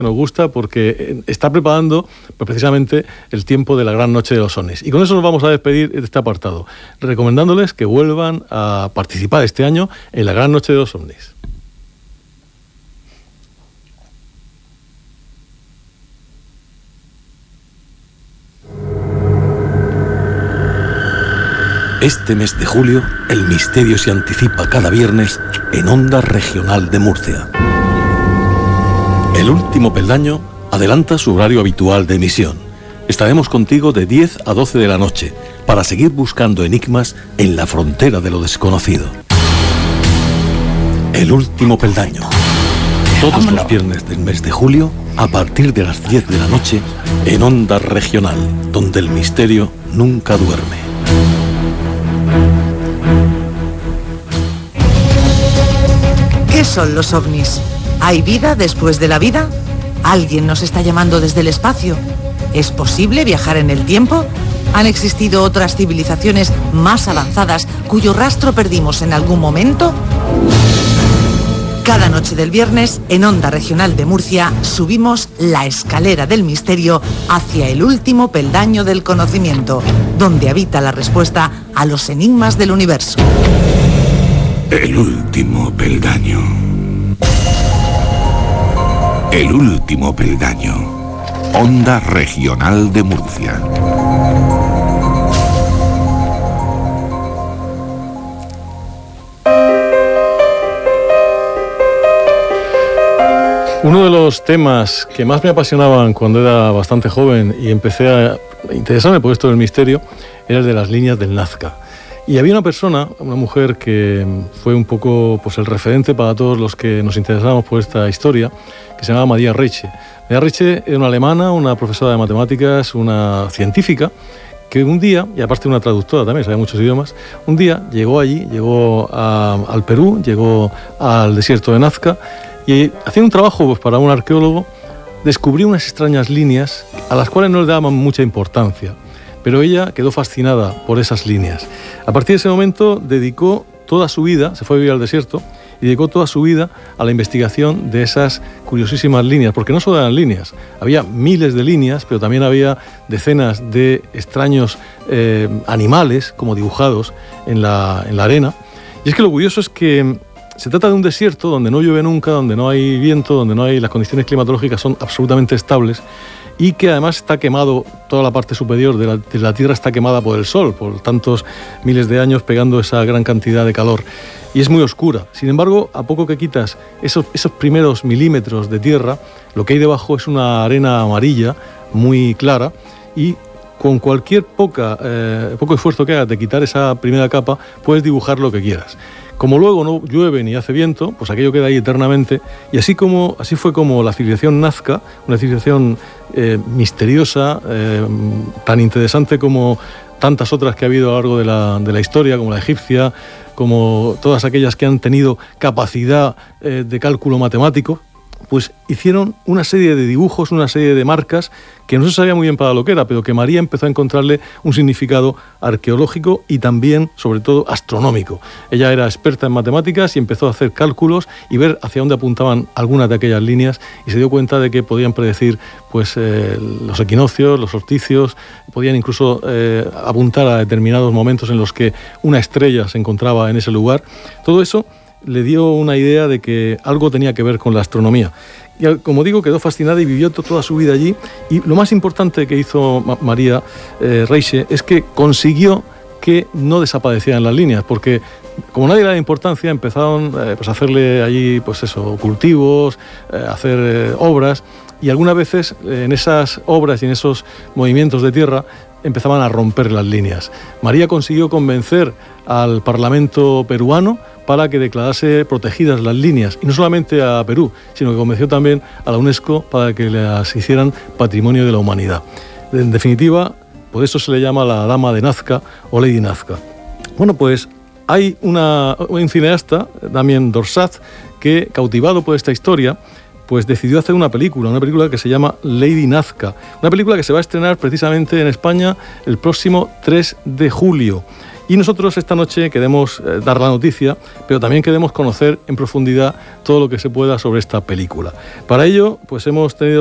nos gusta porque está preparando pues, precisamente el tiempo de la gran noche de los ovnis. Y con eso nos vamos a despedir de este apartado, recomendándoles que vuelvan a participar este año en la gran noche de los ovnis. Este mes de julio, el misterio se anticipa cada viernes en Onda Regional de Murcia. El último peldaño adelanta su horario habitual de emisión. Estaremos contigo de 10 a 12 de la noche para seguir buscando enigmas en la frontera de lo desconocido. El último peldaño. Todos los viernes del mes de julio, a partir de las 10 de la noche, en Onda Regional, donde el misterio nunca duerme. ¿Qué son los ovnis? ¿Hay vida después de la vida? ¿Alguien nos está llamando desde el espacio? ¿Es posible viajar en el tiempo? ¿Han existido otras civilizaciones más avanzadas cuyo rastro perdimos en algún momento? Cada noche del viernes, en Onda Regional de Murcia, subimos la escalera del misterio hacia el último peldaño del conocimiento, donde habita la respuesta a los enigmas del universo. El último peldaño. El último peldaño. Onda Regional de Murcia. Uno de los temas que más me apasionaban cuando era bastante joven y empecé a interesarme por esto del misterio era el de las líneas del Nazca. Y había una persona, una mujer que fue un poco pues, el referente para todos los que nos interesábamos por esta historia, que se llamaba Maria Reiche. Maria Reiche era una alemana, una profesora de matemáticas, una científica, que un día, y aparte una traductora también, sabía muchos idiomas, un día llegó allí, al Perú, llegó al desierto de Nazca, y haciendo un trabajo pues, para un arqueólogo, descubrió unas extrañas líneas a las cuales no le daban mucha importancia. Pero ella quedó fascinada por esas líneas. A partir de ese momento dedicó toda su vida, se fue a vivir al desierto, y dedicó toda su vida a la investigación de esas curiosísimas líneas, porque no solo eran líneas, había miles de líneas, pero también había decenas de extraños animales, como dibujados en la arena. Y es que lo curioso es que se trata de un desierto donde no llueve nunca, donde no hay viento, donde no hay, las condiciones climatológicas son absolutamente estables, y que además está quemado, toda la parte superior de la Tierra está quemada por el Sol, por tantos miles de años pegando esa gran cantidad de calor, y es muy oscura. Sin embargo, a poco que quitas esos primeros milímetros de tierra, lo que hay debajo es una arena amarilla muy clara, y con cualquier poco esfuerzo que hagas de quitar esa primera capa, puedes dibujar lo que quieras. Como luego no llueve ni hace viento, pues aquello queda ahí eternamente, y así fue como la civilización nazca, una civilización misteriosa, tan interesante como tantas otras que ha habido a lo largo de la historia, como la egipcia, como todas aquellas que han tenido capacidad de cálculo matemático, pues hicieron una serie de dibujos, una serie de marcas que no se sabía muy bien para lo que era, pero que María empezó a encontrarle un significado arqueológico y también, sobre todo, astronómico. Ella era experta en matemáticas y empezó a hacer cálculos y ver hacia dónde apuntaban algunas de aquellas líneas, y se dio cuenta de que podían predecir pues, los equinoccios, los solsticios, podían incluso apuntar a determinados momentos en los que una estrella se encontraba en ese lugar. Todo eso le dio una idea de que algo tenía que ver con la astronomía. Y como digo, quedó fascinada y vivió toda su vida allí. Y lo más importante que hizo Maria Reiche es que consiguió que no desaparecieran las líneas, porque como nadie le da importancia, empezaron pues a hacerle allí pues eso, cultivos, hacer obras, y algunas veces en esas obras y en esos movimientos de tierra empezaban a romper las líneas. María consiguió convencer al Parlamento peruano para que declarase protegidas las líneas, y no solamente a Perú, sino que convenció también a la UNESCO para que las hicieran patrimonio de la humanidad. En definitiva, por eso se le llama la Dama de Nazca o Lady Nazca. Bueno, pues hay un cineasta, Damien Dorsat, que, cautivado por esta historia, pues decidió hacer una película que se llama Lady Nazca, una película que se va a estrenar precisamente en España el próximo 3 de julio. Y nosotros esta noche queremos dar la noticia, pero también queremos conocer en profundidad todo lo que se pueda sobre esta película. Para ello, pues hemos tenido